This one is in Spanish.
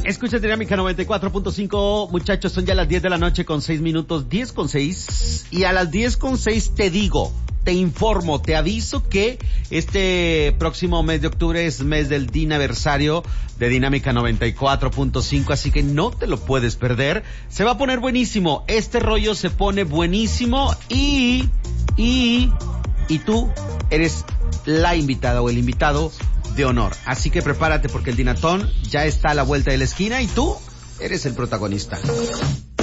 Escucha Dinámica 94.5, muchachos, son ya las 10 de la noche con 6 minutos, 10 con 6, y a las 10 con 6 te digo, te informo, te aviso que este próximo mes de octubre es mes del Dinaversario de Dinámica 94.5, así que no te lo puedes perder. Se va a poner buenísimo, este rollo se pone buenísimo y tú eres la invitada o el invitado de honor. Así que prepárate porque el Dinatón ya está a la vuelta de la esquina y tú eres el protagonista.